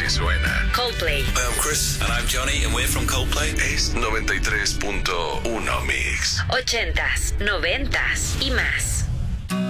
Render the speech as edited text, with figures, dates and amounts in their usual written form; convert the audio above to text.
así suena. Coldplay. Hi, I'm Chris. And I'm Johnny, and we're from Coldplay. Es 93.1 Mix. 80s, 90s y más.